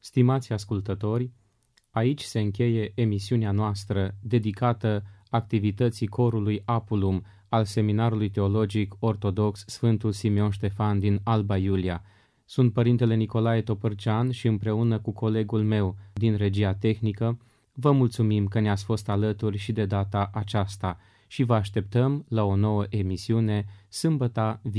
Stimați ascultători, aici se încheie emisiunea noastră dedicată activității corului Apulum al Seminarului Teologic Ortodox Sfântul Simeon Ștefan din Alba Iulia. Sunt Părintele Nicolae Topârcean și împreună cu colegul meu din regia tehnică vă mulțumim că ne-ați fost alături și de data aceasta și vă așteptăm la o nouă emisiune sâmbăta